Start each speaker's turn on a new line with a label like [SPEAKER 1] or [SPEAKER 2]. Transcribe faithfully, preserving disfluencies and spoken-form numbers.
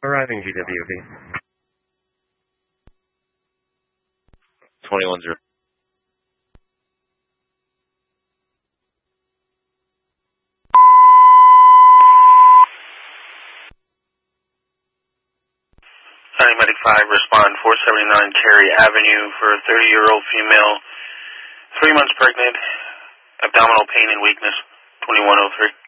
[SPEAKER 1] Arriving G W V. twenty-one zero.
[SPEAKER 2] Medic five, respond four seventy-nine Cherry Avenue for a thirty-year-old female, three months pregnant, abdominal pain and weakness, twenty-one oh three.